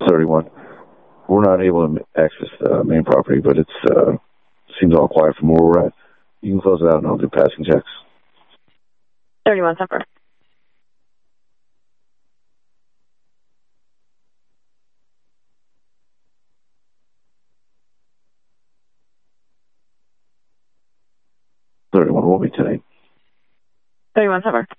31. We're not able to access the main property, but it's seems all quiet from where we're at. You can close it out and I'll do passing checks. 31 Semper. Won't be tonight. 31 Semper.